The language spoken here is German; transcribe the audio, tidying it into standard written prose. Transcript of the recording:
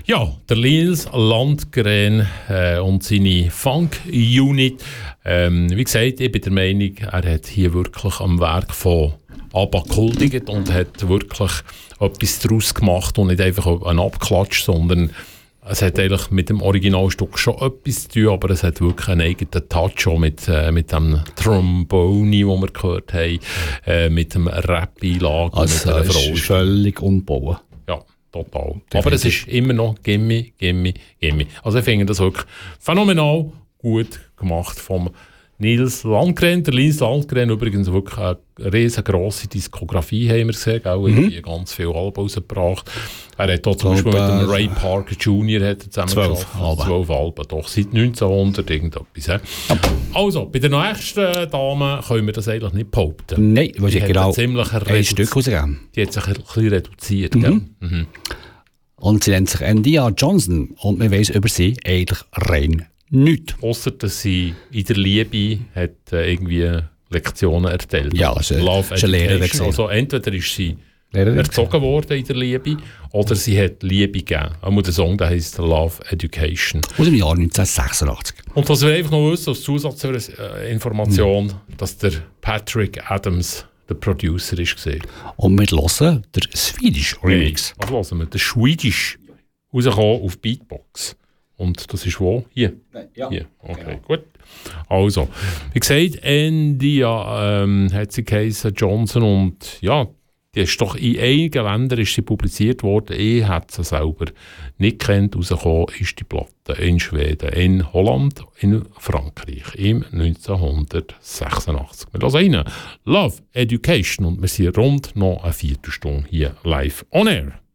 Ja, der Nils Landgren und seine Funk-Unit. Wie gesagt, ich bin der Meinung, er hat hier wirklich am Werk von ABBA gehuldigt und hat wirklich etwas daraus gemacht und nicht einfach einen Abklatsch, sondern es hat eigentlich mit dem Originalstück schon etwas zu tun, aber es hat wirklich einen eigenen Touch auch mit dem Trombone, den wir gehört haben, mit dem Rap-Einlagen. Also es ist völlig umgebaut. Ja, total. Aber es ist immer noch Gimme, Gimme, Gimme. Also ich finde das wirklich phänomenal gut gemacht vom Nils Landgren. Der Nils Landgren übrigens wirklich eine riesengroße Diskografie, haben wir gesehen, auch ganz viele Alben rausgebracht. Er hat auch zum Beispiel mit dem Ray Parker Jr. hat er zusammen 12 Alben, doch seit 1900 irgendetwas. Also, bei der nächsten Dame können wir das eigentlich nicht behaupten. Nein, weil sie genau ein Stück rausgegeben. Die hat sich ein bisschen reduziert. Gell? Und sie nennt sich India Johnson und man weiss über sie eigentlich rein nichts. Ausser, dass sie in der Liebe hat, irgendwie Lektionen erteilt. Ja, also Love Education. Also entweder ist sie erzogen worden in der Liebe oder sie hat Liebe gegeben. Auch der Song, der heisst Love Education. Aus dem Jahr 1986. Und was wir einfach noch wissen, als Zusatzinformation, dass der Patrick Adams der Producer ist gesehen. Und wir hören der Swedish Remix. Was hören wir? Der Swedish rausgekommen auf Beatbox. Und das ist wo? Hier? Ja. Hier. Okay, gut. Also, wie gesagt, India hat sie geheißen, Johnson, und ja, die ist doch in einigen Ländern ist sie publiziert worden. Ich hätte sie selber nicht gekannt. Rausgekommen ist die Platte in Schweden, in Holland, in Frankreich im 1986. Wir hören rein. Love Education und wir sind rund noch eine Viertelstunde hier live on air.